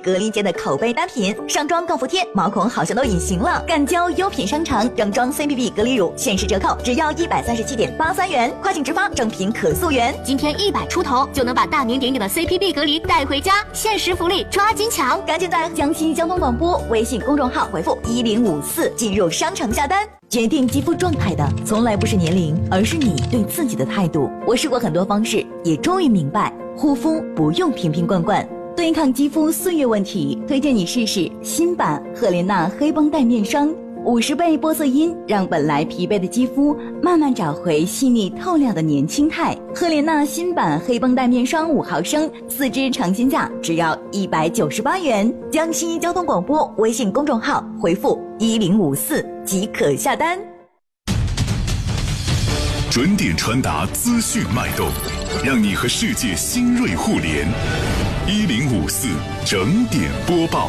隔离间的口碑单品，上妆更服帖，毛孔好像都隐形了。敢交优品商城整装 CPB 隔离乳限时折扣，只要137.83元，跨境直发，正品可溯源。 今天100出头就能把大名鼎鼎的 CPB 隔离带回家，限时福利，抓紧抢！ 赶紧在江西交通广播微信公众号回复1054进入商城下单。决定肌肤状态的从来不是年龄，而是你对自己的态度。我试过很多方式，也终于明白，护肤不用瓶瓶罐罐。对抗肌肤岁月问题，推荐你试试新版赫莲娜黑绷带面霜，50倍玻色因，让本来疲惫的肌肤慢慢找回细腻透亮的年轻态。赫莲娜新版黑绷带面霜5毫升，4支尝鲜价只要198元。江西交通广播微信公众号回复1054即可下单。 准点传达资讯脉动，让你和世界新锐互联。1054整点播报。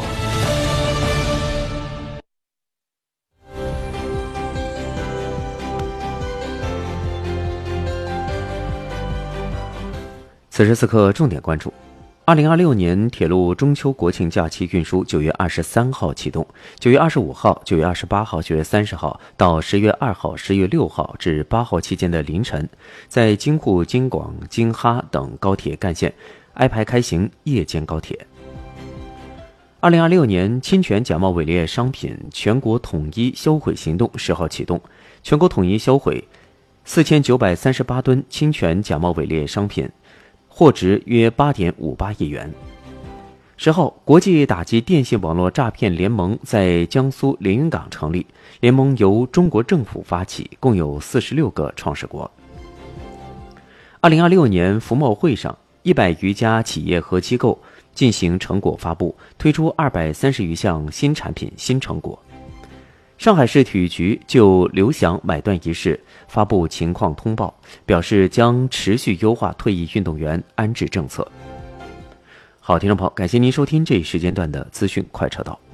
此时此刻重点关注2026年铁路中秋国庆假期运输9月23号启动，9月25号、9月28号、9月30号到10月2号、10月6号至8号期间的凌晨，在京沪、京广、京哈等高铁干线安排开行夜间高铁。2026年侵权假冒伪劣商品全国统一销毁行动10号启动，全国统一销毁4938吨侵权假冒伪劣商品，货值约8.58亿元。10号，国际打击电信网络诈骗联盟在江苏连云港成立，联盟由中国政府发起，共有46个创始国。2026年服贸会上，100余家企业和机构进行成果发布，推出230余项新产品新成果。上海市体育局就刘翔买断一事发布情况通报，表示将持续优化退役运动员安置政策。好，听众朋友，感谢您收听这一时间段的资讯快车道。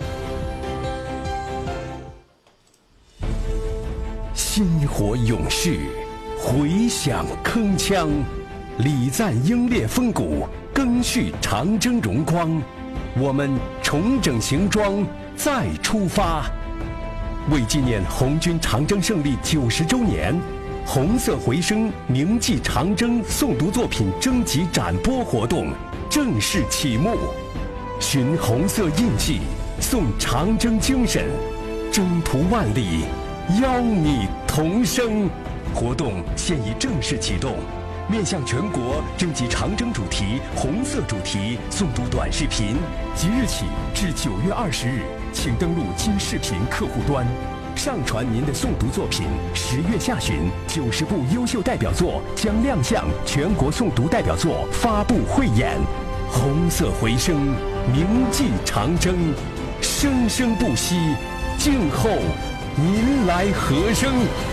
薪火勇士，回响铿锵，礼赞英烈风骨，赓续长征荣光。我们重整行装，再出发。为纪念红军长征胜利90周年，红色回声铭记长征诵读作品征集展播活动正式启幕。寻红色印记，颂长征精神，征途万里，邀你同声。活动现已正式启动，面向全国征集长征主题、红色主题诵读短视频，即日起至9月20日，请登录今视频客户端，上传您的诵读作品。10月下旬，90部优秀代表作将亮相全国诵读代表作发布汇演。红色回声，铭记长征，生生不息，静候您来和声。